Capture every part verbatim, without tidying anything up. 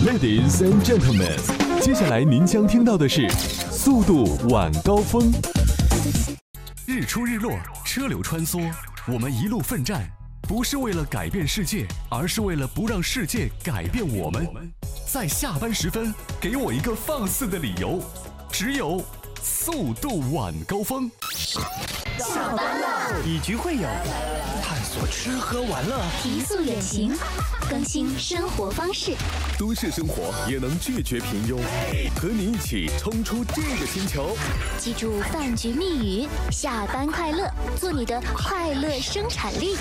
Ladies and gentlemen， 接下来您将听到的是速度晚高峰。日出日落，车流穿梭，我们一路奋战，不是为了改变世界，而是为了不让世界改变我们。在下班时分，给我一个放肆的理由，只有速度晚高峰。 下班了， 以局会友，探索吃喝玩乐， 提速远行，更新生活方式。 都市生活也能拒绝平庸，和你一起冲出这个星球。 记住饭局密语：下班快乐，做你的快乐生产力。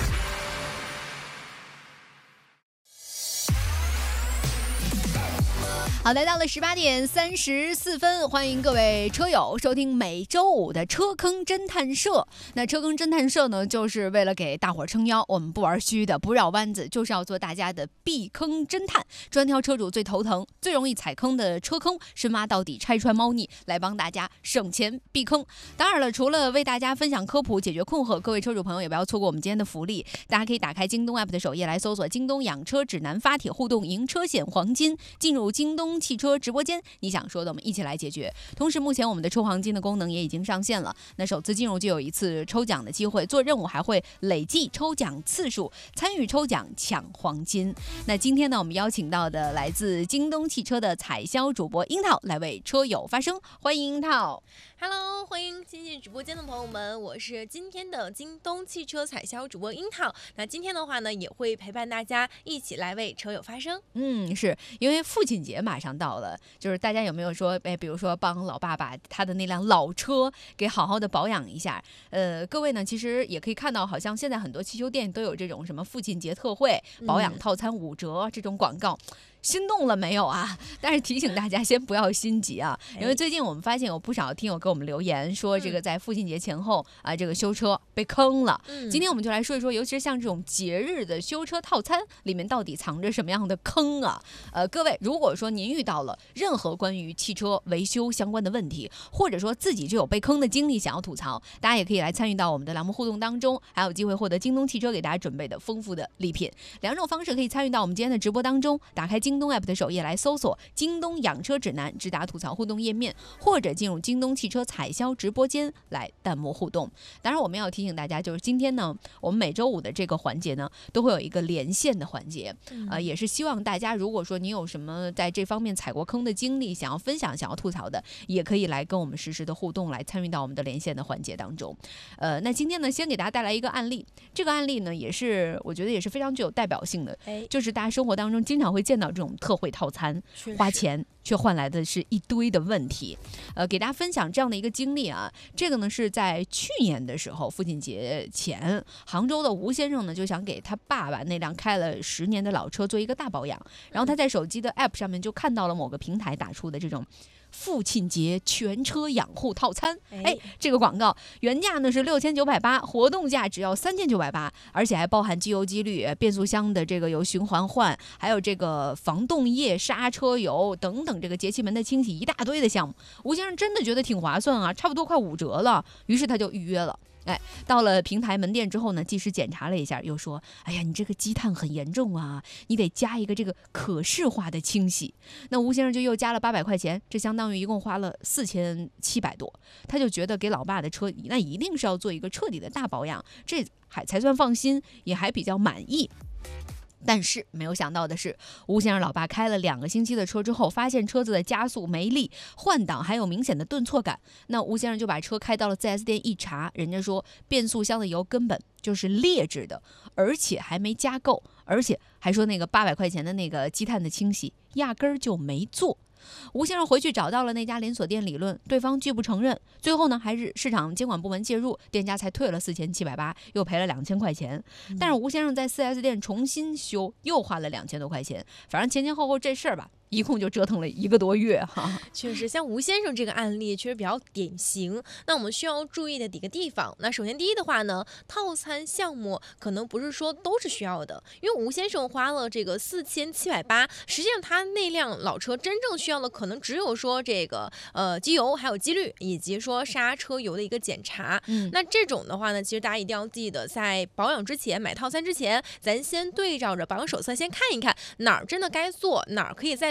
好，来到了十八点三十四分，欢迎各位车友收听每周五的车坑侦探社。那车坑侦探社呢，就是为了给大伙儿撑腰，我们不玩虚的，不绕弯子，就是要做大家的避坑侦探，专挑车主最头疼、最容易踩坑的车坑，深挖到底，拆穿猫腻，来帮大家省钱避坑。当然了，除了为大家分享科普、解决困惑，各位车主朋友也不要错过我们今天的福利。大家可以打开京东 A P P 的首页来搜索京东养车指南，发帖互动赢车险黄金，进入京东汽车直播间，你想说的我们一起来解决。同时目前我们的抽黄金的功能也已经上线了，那首次进入就有一次抽奖的机会，做任务还会累计抽奖次数，参与抽奖抢黄金。那今天呢，我们邀请到的来自京东汽车的采销主播樱桃来为车友发声，欢迎樱桃。 Hello， 欢迎进进直播间的朋友们，我是今天的京东汽车采销主播樱桃。那今天的话呢，也会陪伴大家一起来为车友发声。 嗯，是因为父亲节马上到了，就是大家有没有说，哎，比如说帮老爸把他的那辆老车给好好的保养一下？呃，各位呢，其实也可以看到，好像现在很多汽修店都有这种什么父亲节特惠、保养套餐五折这种广告。心动了没有啊？但是提醒大家先不要心急啊，因为最近我们发现有不少听友给我们留言说，这个在父亲节前后啊，这个修车被坑了。嗯、今天我们就来说一说，尤其是像这种节日的修车套餐里面到底藏着什么样的坑啊？呃，各位，如果说您遇到了任何关于汽车维修相关的问题，或者说自己就有被坑的经历想要吐槽，大家也可以来参与到我们的栏目互动当中，还有机会获得京东汽车给大家准备的丰富的礼品。两种方式可以参与到我们今天的直播当中，打开京东 A P P 的首页来搜索京东养车指南，直达吐槽互动页面，或者进入京东汽车采销直播间来弹幕互动。当然我们要提醒大家，就是今天呢，我们每周五的这个环节呢，都会有一个连线的环节，呃，也是希望大家如果说你有什么在这方面踩过坑的经历，想要分享、想要吐槽的，也可以来跟我们实时的互动，来参与到我们的连线的环节当中。呃，那今天呢，先给大家带来一个案例，这个案例呢，也是我觉得也是非常具有代表性的，就是大家生活当中经常会见到这种特惠套餐，花钱却换来的是一堆的问题。呃，给大家分享这样的一个经历啊，这个呢是在去年的时候，父亲节前，杭州的吴先生呢就想给他爸爸那辆开了十年的老车做一个大保养，然后他在手机的 A P P 上面就看到了某个平台打出的这种父亲节全车养护套餐，哎，这个广告原价呢是六千九百八，活动价只要三千九百八，而且还包含机油机滤、变速箱的这个有循环换，还有这个防冻液、刹车油等等这个节气门的清洗，一大堆的项目。吴先生真的觉得挺划算啊，差不多快五折了，于是他就预约了。哎，到了平台门店之后呢，技师检查了一下，又说：“哎呀，你这个积碳很严重啊，你得加一个这个可视化的清洗。”那吴先生就又加了八百块钱，这相当于一共花了四千七百多。他就觉得给老爸的车，那一定是要做一个彻底的大保养，这还才算放心，也还比较满意。但是没有想到的是，吴先生老爸开了两个星期的车之后，发现车子的加速没力，换挡还有明显的顿挫感。那吴先生就把车开到了 四 S 店一查，人家说变速箱的油根本就是劣质的，而且还没加够，而且还说那个八百块钱的那个积碳的清洗压根儿就没做。吴先生回去找到了那家连锁店理论，对方拒不承认，最后呢还是市场监管部门介入，店家才退了四千七百八，又赔了两千块钱。但是吴先生在 四 S 店重新修，又花了两千多块钱，反正前前后后这事儿吧，一共就折腾了一个多月哈。 确实，像吴先生这个案例确实比较典型。那我们需要注意的几个地方，那首先第一的话呢，套餐项目可能不是说都是需要的，因为吴先生花了这个四千七百八，实际上他那辆老车真正需要的可能只有说这个呃机油还有机滤，以及说刹车油的一个检查。嗯，那这种的话呢，其实大家一定要记得，在保养之前买套餐之前，咱先对照着保养手册先看一看哪儿真的该做，哪儿可以再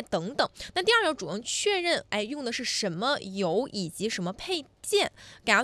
等等。那第二要主动确认，哎，用的是什么油以及什么配件，给它